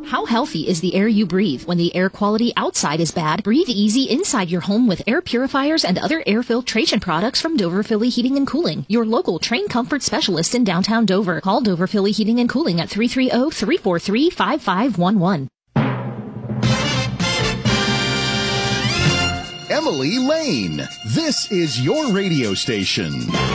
How healthy is the air you breathe? When the air quality outside is bad, breathe easy inside your home with air purifiers and other air filtration products from Dover Philly Heating and Cooling, your local Train Comfort specialist in downtown Dover. Call Dover Philly Heating and Cooling at 330-343-5511. Emily Lane, this is your radio station.